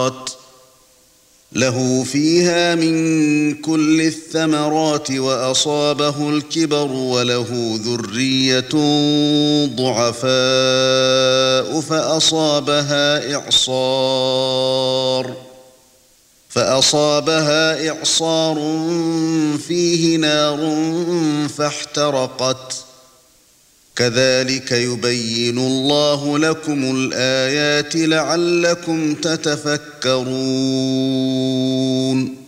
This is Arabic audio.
له فيها من كل الثمرات وأصابه الكبر وله ذرية ضعفاء فأصابها إعصار فيه نار فاحترقت كذلك يبين الله لكم الآيات لعلكم تتفكرون